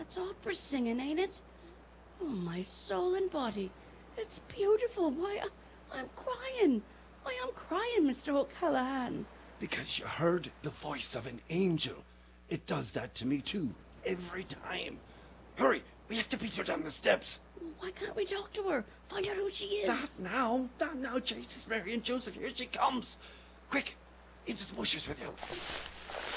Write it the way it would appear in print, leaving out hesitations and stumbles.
That's opera singing, ain't it? Oh, my soul and body. It's beautiful. Why, I'm crying. Why, I'm crying, Mr. O'Callaghan. Because you heard the voice of an angel. It does that to me too, every time. Hurry, we have to beat her down the steps. Why can't we talk to her? Find out who she is. That now, Jesus, Mary and Joseph, here she comes. Quick, into the bushes with you.